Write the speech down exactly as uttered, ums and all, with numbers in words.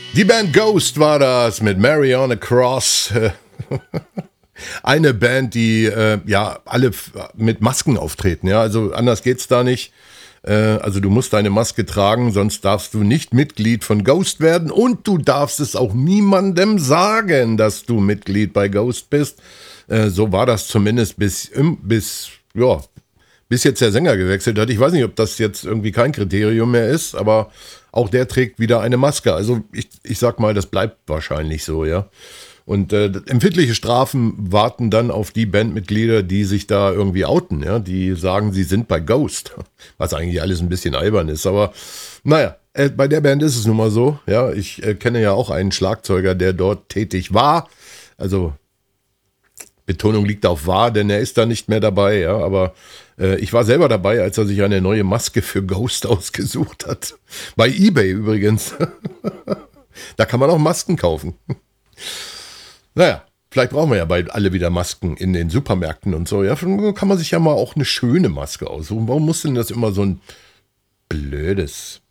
Die Band Ghost war das mit Mary on a Cross. Eine Band, die äh, ja alle f- mit Masken auftreten. Ja, also anders geht's da nicht. Äh, also du musst deine Maske tragen, sonst darfst du nicht Mitglied von Ghost werden und du darfst es auch niemandem sagen, dass du Mitglied bei Ghost bist. Äh, so war das zumindest bis im- bis ja bis jetzt der Sänger gewechselt hat. Ich weiß nicht, ob das jetzt irgendwie kein Kriterium mehr ist, aber auch der trägt wieder eine Maske. Also ich, ich sag mal, das bleibt wahrscheinlich so, ja. Und äh, empfindliche Strafen warten dann auf die Bandmitglieder, die sich da irgendwie outen, ja, die sagen, sie sind bei Ghost, was eigentlich alles ein bisschen albern ist, aber naja, äh, bei der Band ist es nun mal so, ja, ich äh, kenne ja auch einen Schlagzeuger, der dort tätig war, also Betonung liegt auf war, denn er ist da nicht mehr dabei, ja, aber äh, ich war selber dabei, als er sich eine neue Maske für Ghost ausgesucht hat, bei eBay übrigens, da kann man auch Masken kaufen. Naja, vielleicht brauchen wir ja bald alle wieder Masken in den Supermärkten und so. Ja, dann kann man sich ja mal auch eine schöne Maske aussuchen. Warum muss denn das immer so ein blödes